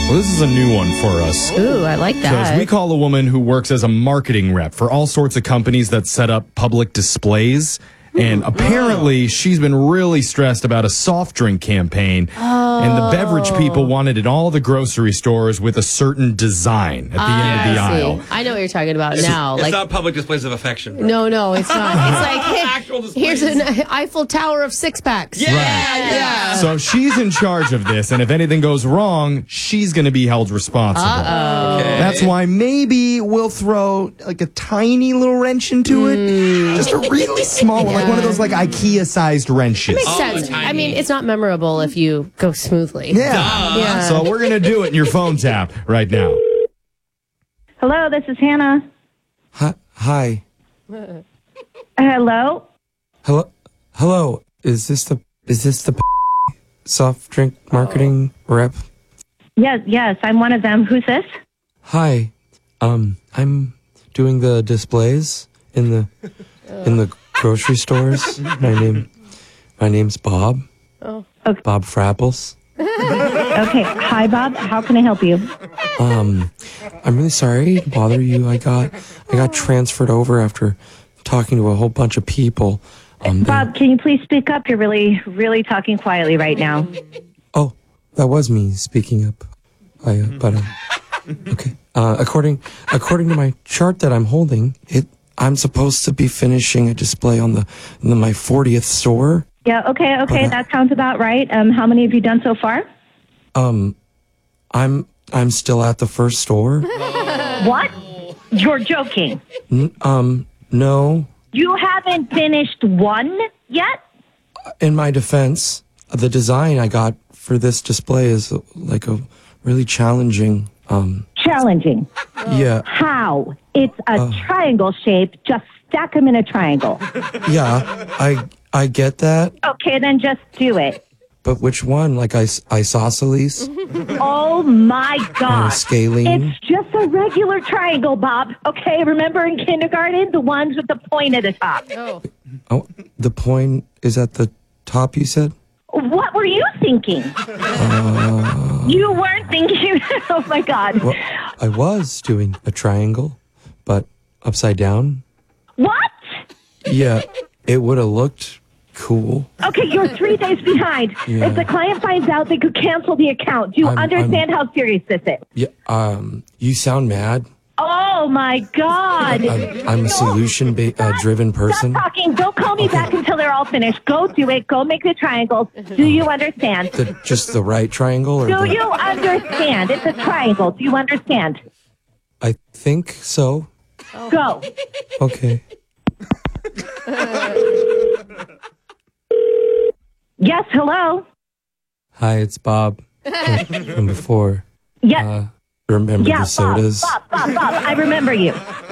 Well, this is a new one for us. Ooh, I like Because that. we call a woman who works as a marketing rep for all sorts of companies that set up public displays. And apparently, she's been really stressed about a soft drink campaign. And the beverage people wanted it in all the grocery stores with a certain design at the end of the aisle. I know what you're talking about now. It's not public displays of affection. No, it's not. It's like, hey, Actual displays. here's an Eiffel Tower of six-packs. Yeah. So she's in charge of this, and if anything goes wrong, she's going to be held responsible. Okay. That's why maybe we'll throw like a tiny little wrench into it. Just a really small one, like one of those like IKEA-sized wrenches. Makes sense. tiny. I mean, it's not memorable if you go smoothly. Yeah. So we're going to do it in your phone tap right now. Hello, this is Hannah. Hi. Hello? Hello. Is this the soft drink marketing rep? Yes, I'm one of them. Who's this? Hi. I'm doing the displays in the grocery stores. My name's Bob. Okay. Bob Frapples. Okay. Hi, Bob. How can I help you? I'm really sorry to bother you. I got transferred over after talking to a whole bunch of people. Bob, can you please speak up? You're really, really talking quietly right now. Oh, that was me speaking up. Okay. According to my chart that I'm holding, I'm supposed to be finishing a display on my 40th store. Yeah, okay. That sounds about right. How many have you done so far? I'm still at the first store. What? You're joking. No. You haven't finished one yet? In my defense, the design I got for this display is like a really challenging. Challenging. Yeah. How? It's a triangle shape. Just stack them in a triangle. Yeah. I get that. Okay, then just do it. But which one? Like isosceles? Oh my God. Scalene? It's just a regular triangle, Bob. Okay, remember in kindergarten, the ones with the point at the top. Oh, the point is at the top, you said? What were you thinking? You weren't thinking. Oh my God. Well, I was doing a triangle, but upside down. What? Yeah, it would have looked cool. Okay, you're 3 days behind. Yeah. If the client finds out, they could cancel the account. Do you understand how serious this is? Yeah, you sound mad. Oh my God. I'm a solution-driven person. Stop talking. Don't call me back until they're all finished. Go do it. Go make the triangles. Do you understand? Just the right triangle? Or Do you understand? It's a triangle. Do you understand? I think so. Go. Okay. Yes, hello? Hi, it's Bob from before. Yes. Remember the sodas? Bob, I remember you.